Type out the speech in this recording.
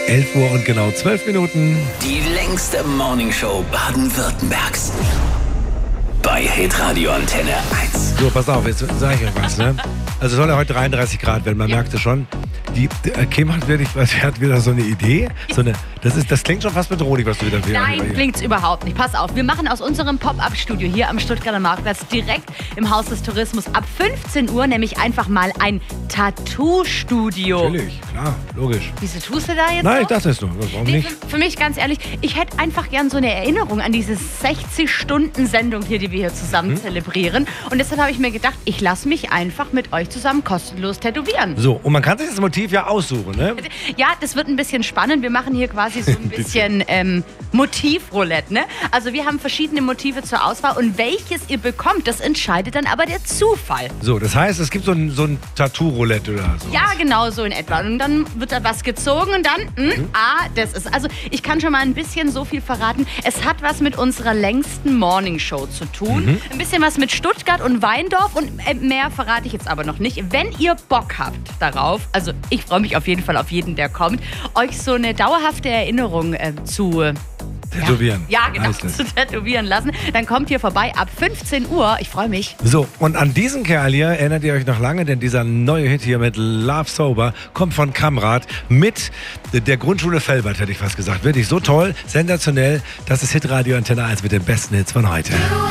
11 Uhr und genau 12 Minuten. Die längste Morningshow Baden-Württembergs. Bei Hitradio Antenne 1. So, pass auf, jetzt sage ich euch was, ne? Also soll ja heute 33 Grad werden, man merkt es schon. Kim hat wieder so eine Idee. Das klingt schon fast bedrohlich, was du wieder willst. Nein, klingt's überhaupt nicht. Pass auf, wir machen aus unserem Pop-Up-Studio hier am Stuttgarter Marktplatz direkt im Haus des Tourismus ab 15 Uhr nämlich einfach mal ein Tattoo-Studio. Natürlich, klar, logisch. Wieso tust du da jetzt Nein, noch? ich dachte es nur. Warum nicht? Für mich ganz ehrlich, ich hätte einfach gern so eine Erinnerung an diese 60-Stunden-Sendung hier, die wir hier zusammen zelebrieren. Und deshalb habe ich mir gedacht, ich lasse mich einfach mit euch zusammen kostenlos tätowieren. So, und man kann sich das Motiv ja aussuchen, ne? Ja, das wird ein bisschen spannend. Wir machen hier quasi so ein bisschen Motivroulette, ne? Also wir haben verschiedene Motive zur Auswahl und welches ihr bekommt, das entscheidet dann aber der Zufall. So, das heißt, es gibt so ein Tattoo-Roulette oder so. Ja, genau so in etwa. Und dann wird da was gezogen und dann, das ist. Also ich kann schon mal ein bisschen so viel verraten. Es hat was mit unserer längsten Morningshow zu tun. Ein bisschen was mit Stuttgart und Weindorf und mehr verrate ich jetzt aber noch nicht. Wenn ihr Bock habt darauf, also ich freue mich auf jeden Fall auf jeden, der kommt, euch so eine dauerhafte Erinnerung zu tätowieren. Ja, genau, Heißt es. zu tätowieren lassen. Dann kommt ihr vorbei ab 15 Uhr. Ich freue mich. So, und an diesen Kerl hier erinnert ihr euch noch lange, denn dieser neue Hit hier mit Love Sober kommt von Kamrat mit der Grundschule Velbert, hätte ich fast gesagt. Wirklich so toll, sensationell. Das ist Hitradio Antenne 1 mit den besten Hits von heute.